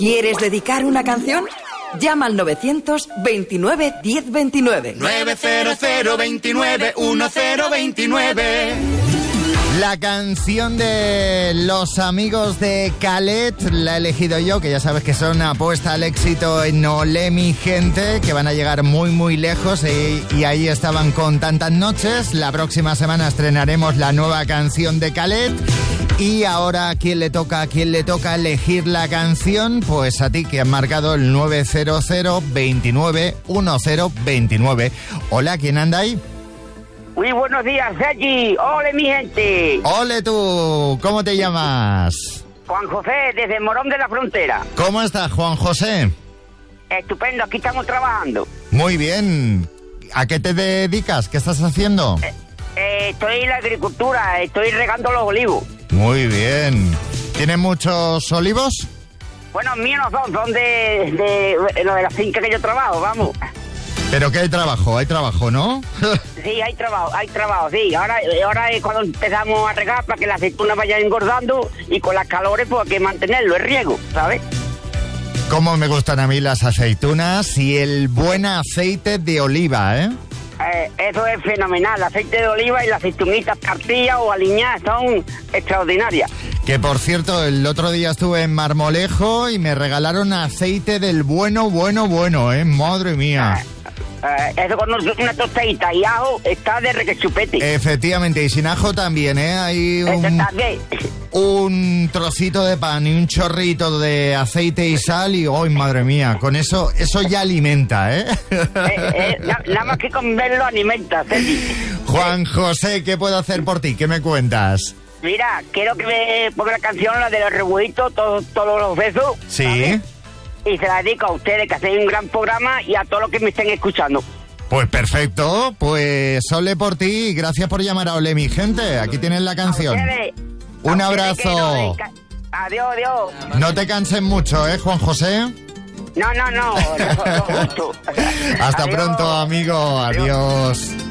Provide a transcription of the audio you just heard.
¿Quieres dedicar una canción? Llama al 929 1029. 900291029. La canción de los amigos de Khaled la he elegido yo, que ya sabes que son apuesta al éxito en Olé mi gente, que van a llegar muy muy lejos y ahí estaban con Tantas noches. La próxima semana estrenaremos la nueva canción de Khaled. Y ahora, ¿a quién le toca elegir la canción? Pues a ti, que has marcado el 900291029. Hola, ¿quién anda ahí? Muy buenos días, Sergi. ¡Ole, mi gente! ¡Ole tú! ¿Cómo te llamas? Juan José, desde Morón de la Frontera. ¿Cómo estás, Juan José? Estupendo, aquí estamos trabajando. Muy bien. ¿A qué te dedicas? ¿Qué estás haciendo? Estoy en la agricultura, estoy regando los olivos. Muy bien. ¿Tienes muchos olivos? Bueno, míos son de lo de la finca que yo trabajo, vamos. ¿Pero qué hay trabajo? Hay trabajo, ¿no? Sí, hay trabajo, sí. Ahora es cuando empezamos a regar para que la aceituna vaya engordando y con las calores pues hay que mantenerlo, el riego, ¿sabes? Cómo me gustan a mí las aceitunas y el buen aceite de oliva, ¿eh? Eso es fenomenal. El aceite de oliva y las aceitunitas partidas o aliñadas son extraordinarias. Que por cierto, el otro día estuve en Marmolejo y me regalaron aceite del bueno, ¿eh? Madre mía. Eso con una tostadita y ajo está de requechupete. Efectivamente, y sin ajo también, ¿eh? Hay un trocito de pan y un chorrito de aceite y sal y ¡ay, madre mía! Con eso ya alimenta, ¿eh? Nada más que con verlo alimenta, Sergi. Juan José, ¿qué puedo hacer por ti? ¿Qué me cuentas? Mira, quiero que me ponga la canción, la de los rebujitos, todos los besos. Sí. ¿sabes? Y se la dedico a ustedes, que hacen un gran programa, y a todos los que me estén escuchando. Pues perfecto, pues ole por ti y gracias por llamar a Ole mi gente. Aquí tienes la canción. Un abrazo. Adiós, adiós. No te canses mucho, ¿eh, Juan José? No. Hasta pronto, amigo. Adiós.